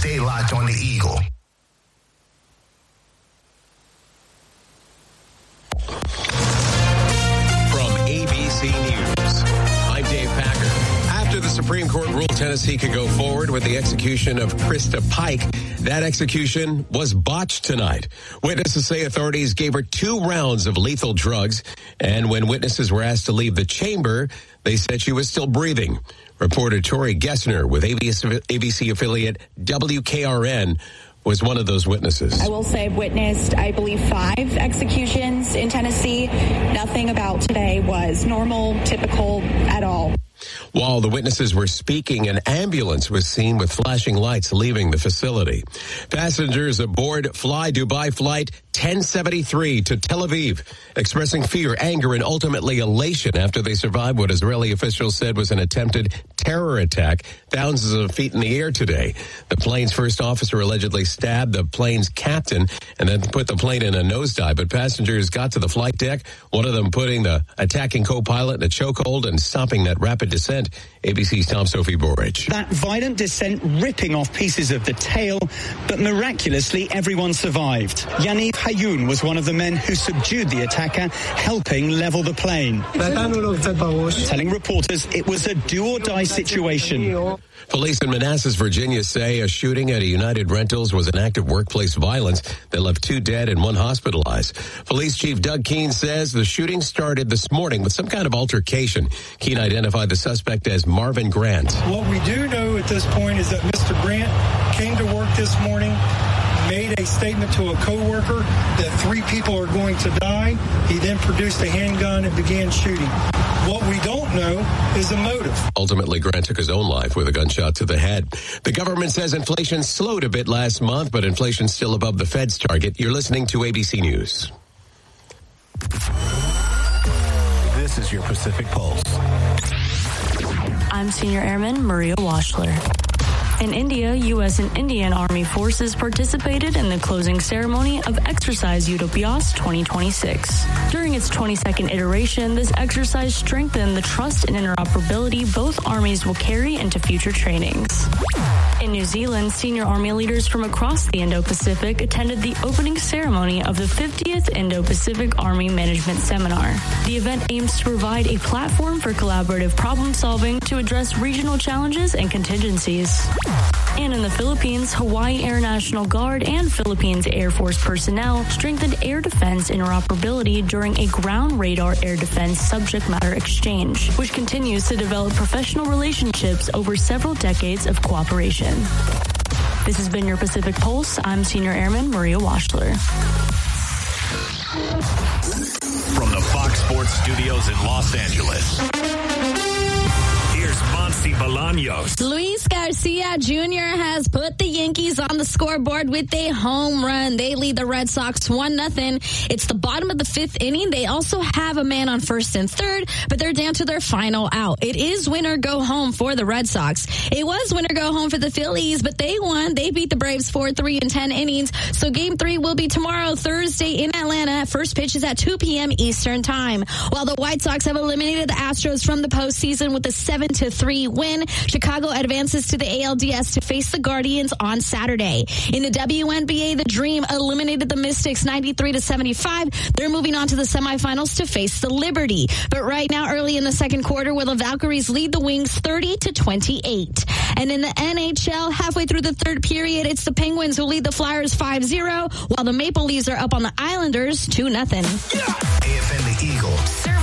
Stay locked on the Eagle. From ABC News, I'm Dave Packer. After the Supreme Court ruled Tennessee could go forward with the execution of Krista Pike, that execution was botched tonight. Witnesses say authorities gave her 2 rounds of lethal drugs, and when witnesses were asked to leave the chamber, they said she was still breathing. Reporter Tori Gessner with ABC affiliate WKRN was one of those witnesses. I will say I've witnessed, I believe, 5 executions in Tennessee. Nothing about today was normal, typical at all. While the witnesses were speaking, an ambulance was seen with flashing lights leaving the facility. Passengers aboard Fly Dubai Flight 1073 to Tel Aviv, expressing fear, anger, and ultimately elation after they survived what Israeli officials said was an attempted terror attack thousands of feet in the air today. The plane's first officer allegedly stabbed the plane's captain and then put the plane in a nosedive, but passengers got to the flight deck, one of them putting the attacking co-pilot in a chokehold and stopping that rapid descent. ABC's Tom Sophie Borich. That violent descent ripping off pieces of the tail, but miraculously everyone survived. Yaniv Hayun was one of the men who subdued the attacker, helping level the plane. Telling reporters it was a do-or-die situation. Police in Manassas, Virginia say a shooting at a United Rentals was an act of workplace violence that left 2 dead and 1 hospitalized. Police Chief Doug Keene says the shooting started this morning with some kind of altercation. Keene identified the suspect as Marvin Grant. What we do know at this point is that Mr. Grant came to work this morning, made a statement to a coworker that 3 people are going to die. He then produced a handgun and began shooting. What we don't know is the motive. Ultimately, Grant took his own life with a gunshot to the head. The government says inflation slowed a bit last month, but inflation's still above the Fed's target. You're listening to ABC News. This is your Pacific Pulse. I'm Senior Airman Maria Washler. In India, U.S. and Indian Army forces participated in the closing ceremony of Exercise Utopias 2026. During its 22nd iteration, this exercise strengthened the trust and interoperability both armies will carry into future trainings. In New Zealand, senior Army leaders from across the Indo-Pacific attended the opening ceremony of the 50th Indo-Pacific Army Management Seminar. The event aims to provide a platform for collaborative problem solving to address regional challenges and contingencies. And in the Philippines, Hawaii Air National Guard and Philippines Air Force personnel strengthened air defense interoperability during a ground radar air defense subject matter exchange, which continues to develop professional relationships over several decades of cooperation. This has been your Pacific Pulse. I'm Senior Airman Maria Washler. From the Fox Sports Studios in Los Angeles, here's Monty Bolaños. Luis Garcia Jr. has put the Yankees on the scoreboard with a home run. They lead the Red Sox 1-0. It's the bottom of the 5th inning. They also have a man on first and third, but they're down to their final out. It is win or go home for the Red Sox. It was win or go home for the Phillies, but they won. They beat the Braves 4-3 in 10 innings. So Game 3 will be tomorrow, Thursday in Atlanta. First pitch is at 2 p.m. Eastern Time. While the White Sox have eliminated the Astros from the postseason with a 7-3 win, Chicago advances to the ALDS to face the Guardians on Saturday. In the WNBA, the Dream eliminated the Mystics 93-75. They're moving on to the semifinals to face the Liberty. But right now, early in the second quarter, will the Valkyries lead the Wings 30-28. And in the NHL, halfway through the third period, it's the Penguins who lead the Flyers 5-0, while the Maple Leafs are up on the Islanders 2-0. AFN the Eagle.